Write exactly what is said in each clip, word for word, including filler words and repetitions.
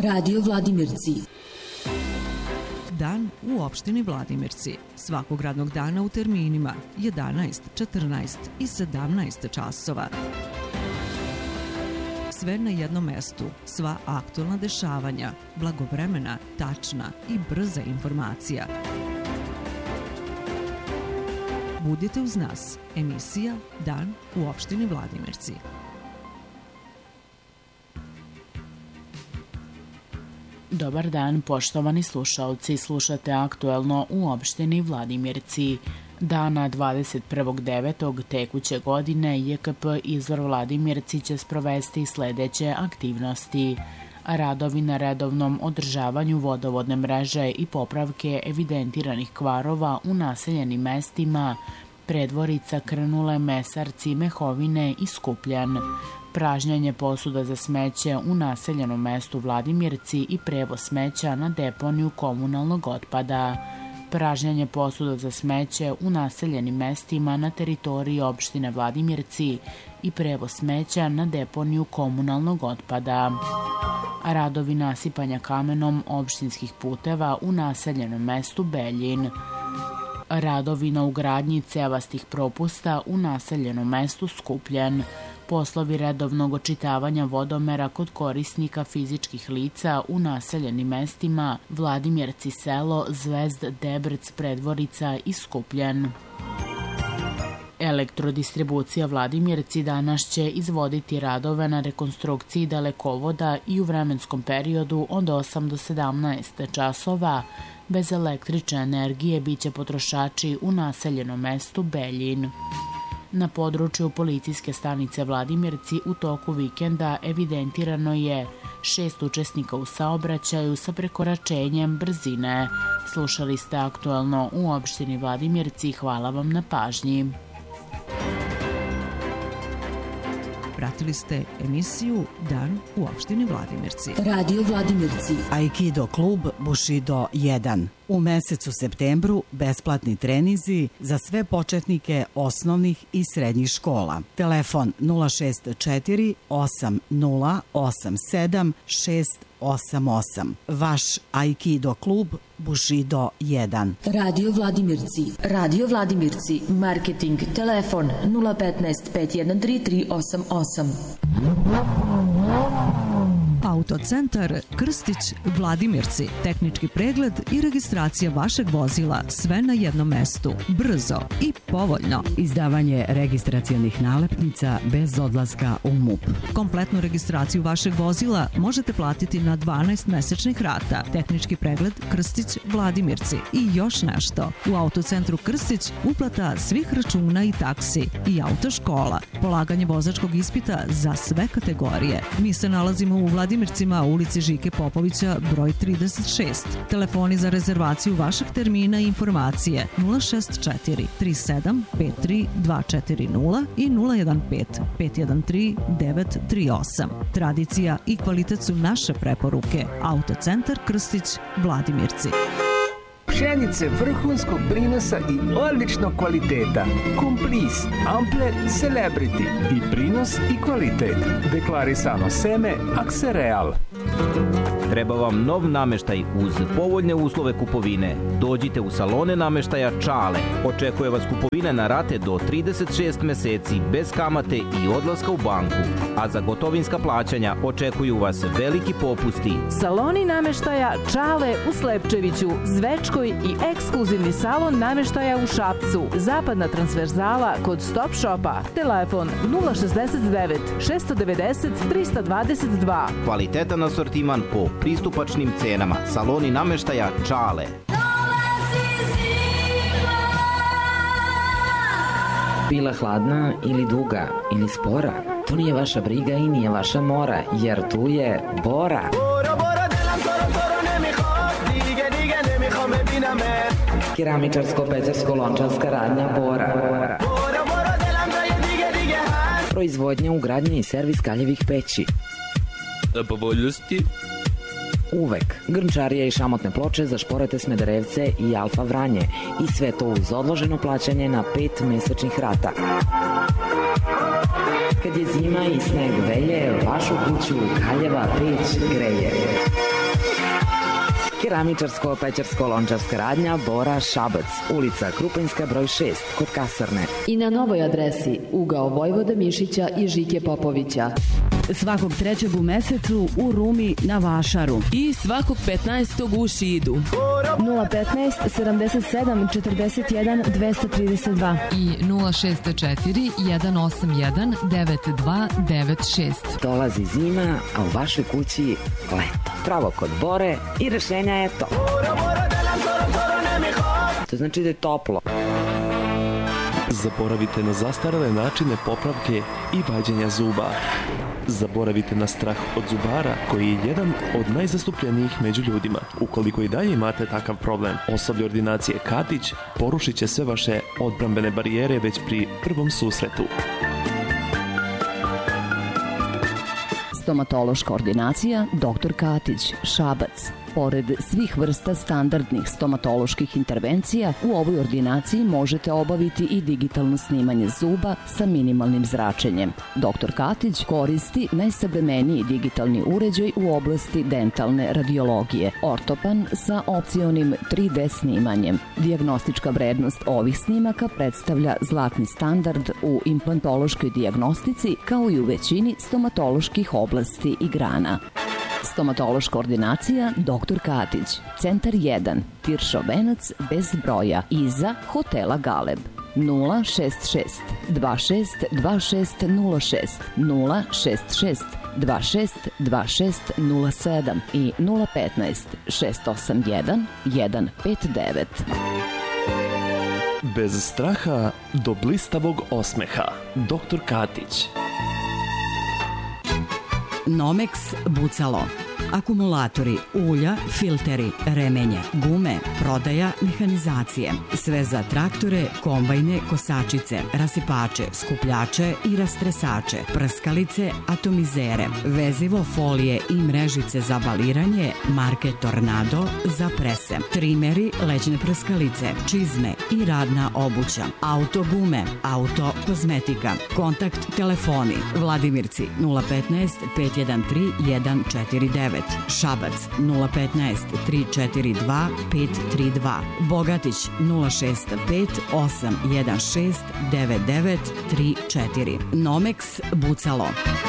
Radio Vladimirci. Dan u opštini Vladimirci. Svakog radnog dana u terminima jedanaest, četrnaest i sedamnaest časova. Sve na jednom mestu, sva aktualna dešavanja, blagovremena, tačna i brza informacija. Budite uz nas. Emisija Dan u opštini Vladimirci. Dobar dan, poštovani slušalci. Slušate aktuelno u opštini Vladimirci. Dana dvadeset prvog devetog tekuće godine J K P Izvor Vladimirci će sprovesti sledeće aktivnosti. Radovi na redovnom održavanju vodovodne mreže i popravke evidentiranih kvarova u naseljenim mestima Predvorica, Krnule, Mesarci, Mehovine i Skupljan. Pražnjanje posuda za smeće u naseljenom mestu Vladimirci i prevoz smeća na deponiju komunalnog otpada. Pražnjanje posuda za smeće u naseljenim mestima na teritoriji opštine Vladimirci i prevoz smeća na deponiju komunalnog otpada. Radovi nasipanja kamenom opštinskih puteva u naseljenom mestu Beljin. Radovi na ugradnji cevastih propusta u naseljenom mestu Skupljan. Poslovi redovnog očitavanja vodomera kod korisnika fizičkih lica u naseljenim mestima Vladimirci selo, Zvezd, Debrc, Predvorica i Skupljan. Elektrodistribucija Vladimirci danas će izvoditi radove na rekonstrukciji dalekovoda i u vremenskom periodu od osam do sedamnaest časova. Bez električne energije biće potrošači u naseljenom mestu Beljin. Na području policijske stanice Vladimirci u toku vikenda evidentirano je šest učesnika u saobraćaju sa prekoračenjem brzine. Slušali ste aktuelno u opštini Vladimirci. Hvala vam na pažnji. Pratili ste emisiju Dan u opštini Vladimirci. Radio Vladimirci. Aikido klub Bushido jedan. U mesecu septembru besplatni trenizi za sve početnike osnovnih i srednjih škola. Telefon nula šest četiri osam nula osam sedam šest osam osam. Vaš Aikido klub Bushido jedan. Radio Vladimirci. Radio Vladimirci. Marketing. Telefon nula petnaest pet jedan tri tri osam osam. Autocentar Krstić Vladimirci. Tehnički pregled i registracija vašeg vozila sve na jednom mestu. Brzo i povoljno. Izdavanje registracionih nalepnica bez odlaska u M U P. Kompletnu registraciju vašeg vozila možete platiti na dvanaest mesečnih rata. Tehnički pregled Krstić Vladimirci. I još nešto. U Autocentru Krstić uplata svih računa i taksi i autoškola. Polaganje vozačkog ispita za sve kategorije. Mi se nalazimo u Vladimirci Vladimircima, ulici Žike Popovića, broj trideset šest. Telefoni za rezervaciju vašeg termina i informacije nula šest četiri tri sedam pet tri dva četiri nula i nula jedan pet pet jedan tri devet tri osam. Tradicija i kvalitet su naše preporuke. Autocentar Krstić Vladimirci. Pšenice vrhunskog prinosa i odličnog kvaliteta. Komplis, Ampler, Celebrity. I prinos i kvalitet. Deklarisano seme Aksereal. Treba vam nov nameštaj uz povoljne uslove kupovine. Dođite u salone nameštaja Čale. Očekuje vas kupovine na rate do trideset šest meseci bez kamate i odlaska u banku. A za gotovinska plaćanja očekuju vas veliki popusti. Saloni nameštaja Čale u Slepčeviću, Zvečkoj i ekskluzivni salon nameštaja u Šapcu. Zapadna transverzala kod Stop Shopa. Telefon nula šest devet šest devet nula tri dva dva. Kvalitetan asortiman po pristupačnim cenama. Saloni nameštaja Čale. Bila hladna ili duga ili spora, to nije vaša briga i nije vaša mora, jer tu je Bora. Keramičarsko-pečarsko-lončarska radnja Bora. Proizvodnja, ugradnja i servis kaljevih peći. Za povoljnosti. Uvek. Grnčarija i šamotne ploče za Šporete, Smederevce i Alfa Vranje. I sve to uz odloženo plaćanje na pet mesečnih rata. Kad je zima i sneg velje, vašu kuću Kaljeva peć greje. Keramičarsko-pećarsko-lončarska radnja Bora Šabac, ulica Krupanjska broj šest, kod kasarne. I na novoj adresi ugao Vojvode Mišića i Žike Popovića. Svakog trećeg u mesecu u Rumi na Vašaru. I svakog petnaestog u Šidu. nula petnaest sedamdeset sedam četrdeset jedan dvesta trideset dva i nula šest četiri jedan osam jedan devet dva devet šest. Dolazi zima, a u vašoj kući leto. Pravo kod Bore i rešenja je to. To znači da je toplo. Zaboravite na zastarele načine popravke i vađenja zuba. Zaboravite na strah od zubara, koji je jedan od najzastupljenijih među ljudima. Ukoliko i dalje imate takav problem, osoblje ordinacije Katić porušit će sve vaše odbrambene barijere već pri prvom susretu. Stomatološka ordinacija doktor Katić, Šabac. Pored svih vrsta standardnih stomatoloških intervencija, u ovoj ordinaciji možete obaviti i digitalno snimanje zuba sa minimalnim zračenjem. doktor Katić koristi najsavremeniji digitalni uređaj u oblasti dentalne radiologije, ortopan sa opcionim tri D snimanjem. Dijagnostička vrednost ovih snimaka predstavlja zlatni standard u implantološkoj dijagnostici, kao i u većini stomatoloških oblasti i grana. Stomatološka ordinacija doktor Katić, Centar jedan, Tiršov venac bez broja, iza hotela Galeb. nula šest šest dva šest dva šest nula šest, nula šest šest dva šest dva šest nula sedam i nula petnaest šest osam jedan jedan pet devet. Bez straha do blistavog osmeha. doktor Katić. Nomex Bucalo. Akumulatori, ulja, filteri, remenje, gume, prodaja, mehanizacije. Sve za traktore, kombajne, kosačice, rasipače, skupljače i rastresače, prskalice, atomizere, vezivo, folije i mrežice za baliranje, marke Tornado za prese, trimeri, leđne prskalice, čizme i radna obuća, auto gume, auto kozmetika, kontakt telefoni, Vladimirci nula petnaest pet jedan tri jedan četiri devet, Šabac nula petnaest tri četiri dva pet tri dva, Bogatić nula šest pet osam jedan šest devet devet tri četiri. Nomex Bucalo.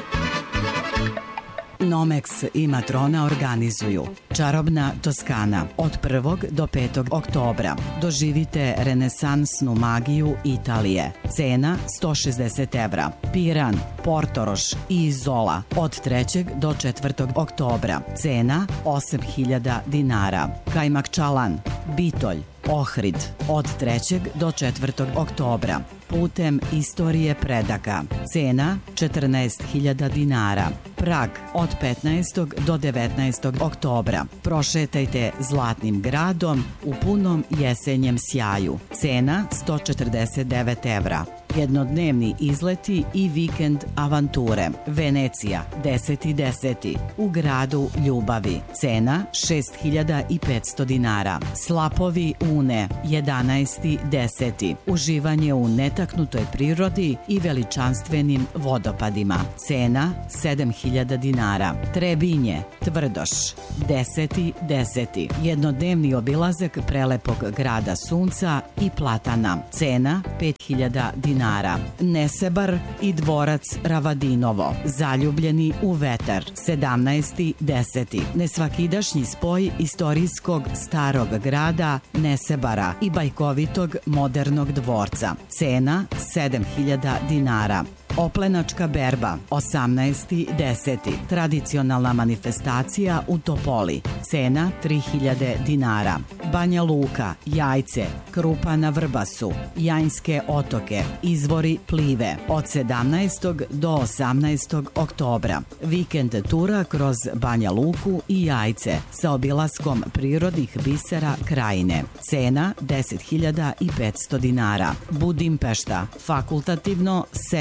Nomex i Matrona organizuju Čarobna Toskana od prvog do petog oktobra. Doživite renesansnu magiju Italije. Cena sto šezdeset evra. Piran, Portoroš i Izola od trećeg do četvrtog oktobra. Cena osam hiljada dinara. Kajmakčalan, Bitolj, Ohrid od trećeg do četvrtog oktobra. Putem istorije predaka. Cena četrnaest hiljada dinara. Prag od petnaestog do devetnaestog oktobra. Prošetajte Zlatnim gradom u punom jesenjem sjaju. Cena sto četrdeset devet evra. Jednodnevni izleti i vikend avanture. Venecija, deseti deseti u gradu Ljubavi. Cena šest hiljada petsto dinara. Slapovi Une, jedanaesti deseti Uživanje u netaknutoj prirodi i veličanstvenim vodopadima. Cena sedam hiljada dinara. Trebinje, Tvrdoš, deseti deseti Jednodnevni obilazak prelepog grada Sunca i Platana. Cena pet hiljada dinara. Nesebar i dvorac Ravadinovo. Zaljubljeni u vetar. sedamnaesti deseti Nesvakidašnji spoj istorijskog starog grada Nesebara i bajkovitog modernog dvorca. Cena sedam hiljada dinara. Oplenačka berba, osamnaesti deseti Tradicionalna manifestacija u Topoli. Cena tri hiljade dinara. Banja Luka, Jajce, Krupa na Vrbasu, Jajnske otoke, izvori Plive. Od sedamnaestog do osamnaestog oktobra. Vikend tura kroz Banja Luku i Jajce sa obilaskom prirodnih bisera Krajine. Cena deset hiljada petsto dinara. Budimpešta, fakultativno Sent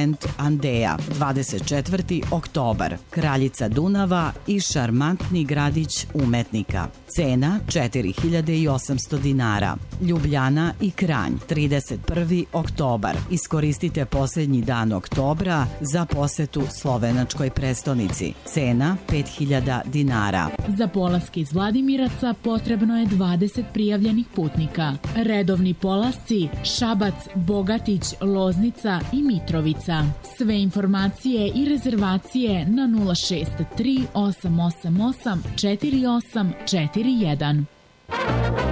Andeja, dvadeset četvrti oktobar, Kraljica Dunava i šarmantni gradić umetnika. Cena četiri hiljade osamsto dinara. Ljubljana i Kranj, trideset prvi oktobar. Iskoristite posljednji dan oktobra za posetu slovenačkoj prestonici. Cena pet hiljada dinara. Za polaske iz Vladimiraca potrebno je dvadeset prijavljenih putnika. Redovni polasci Šabac, Bogatić, Loznica i Mitrovica. Sve informacije i rezervacije na nula šest tri osam osam osam četiri osam četiri jedan.